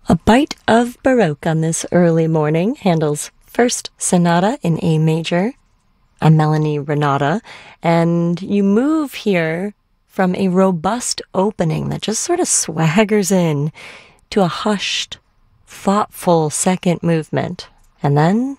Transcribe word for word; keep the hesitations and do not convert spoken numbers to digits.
A bite of Baroque on this early morning. Handel's first sonata in A major, I'm Melanie Renata, and you move here from a robust opening that just sort of swaggers in to a hushed, thoughtful second movement. And then